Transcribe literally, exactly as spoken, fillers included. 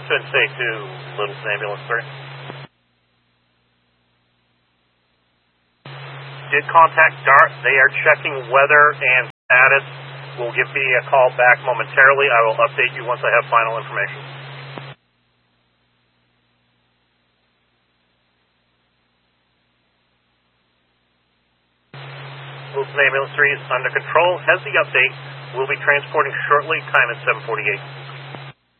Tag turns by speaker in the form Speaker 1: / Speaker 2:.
Speaker 1: Twin Say to Littleton Ambulance three. Did contact DART. They are checking weather and status. Will give me a call back momentarily. I will update you once I have final information. Littleton Ambulance three is under control. Has the update. We'll be transporting shortly. Time is seven forty-eight.